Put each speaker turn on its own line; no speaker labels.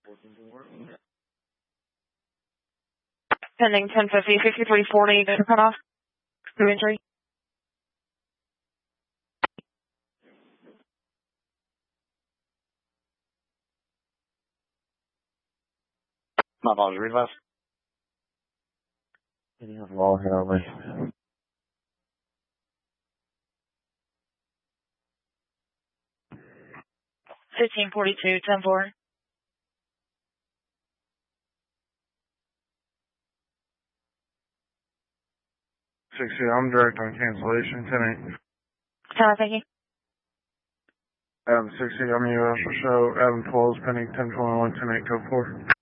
Pending 1050, 5340, data cutoff, through entry.
My apologies, read last.
Any of law here only.
1542, 10-4.
60, I'm direct on cancellation, 10-8.
Thank you.
Adam 60, I'm US, show Adam 12 pending 1021, 10-8, code 4.